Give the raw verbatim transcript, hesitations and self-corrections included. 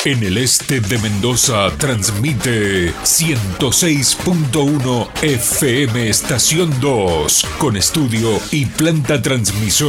En el este de Mendoza transmite ciento seis punto uno F M Estación dos, con estudio y planta transmisora